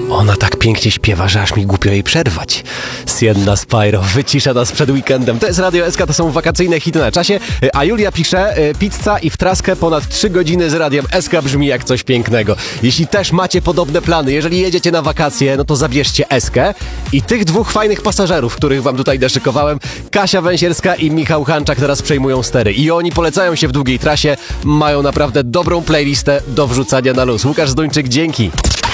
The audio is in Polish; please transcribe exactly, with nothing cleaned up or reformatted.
Ona tak pięknie śpiewa, że aż mi głupio jej przerwać. Sienna Spyro wycisza nas przed weekendem. To jest Radio S K, to są wakacyjne hity na czasie. A Julia pisze, pizza i w traskę ponad trzy godziny z Radiem S K brzmi jak coś pięknego. Jeśli też macie podobne plany, jeżeli jedziecie na wakacje, no to zabierzcie S K i tych dwóch fajnych pasażerów, których wam tutaj deszykowałem, Kasia Węsierska i Michał Hanczak, teraz przejmują stery. I oni polecają się w długiej trasie, mają naprawdę dobrą playlistę do wrzucania na luz. Łukasz Zduńczyk, dzięki.